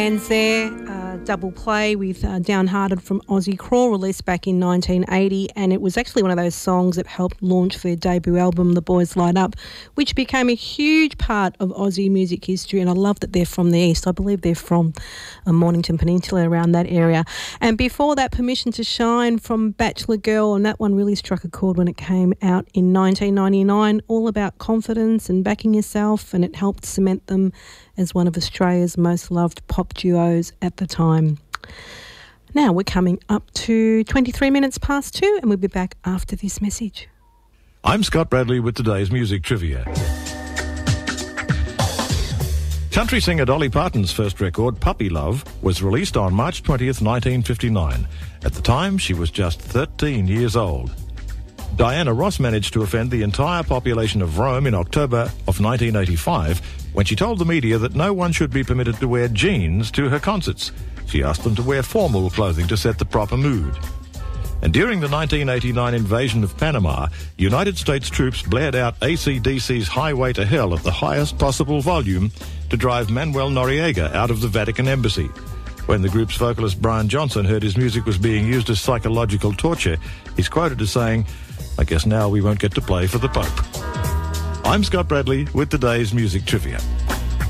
Bands there, double play with Downhearted from Aussie Crawl, released back in 1980, and it was actually one of those songs that helped launch their debut album, The Boys Light Up, which became a huge part of Aussie music history. And I love that they're from the east. I believe they're from Mornington Peninsula, around that area. And before that, Permission to Shine from Bachelor Girl, and that one really struck a chord when it came out in 1999, all about confidence and backing yourself, and it helped cement them as one of Australia's most loved pop duos at the time. Now we're coming up to 23 minutes past 2, and we'll be back after this message. I'm Scott Bradley with today's music trivia. Country singer Dolly Parton's first record, Puppy Love, was released on March 20th, 1959. At the time, she was just 13 years old. Diana Ross managed to offend the entire population of Rome in October of 1985 when she told the media that no one should be permitted to wear jeans to her concerts. She asked them to wear formal clothing to set the proper mood. And during the 1989 invasion of Panama, United States troops blared out AC/DC's Highway to Hell at the highest possible volume to drive Manuel Noriega out of the Vatican embassy. When the group's vocalist Brian Johnson heard his music was being used as psychological torture, he's quoted as saying, "I guess now we won't get to play for the Pope." I'm Scott Bradley with today's music trivia.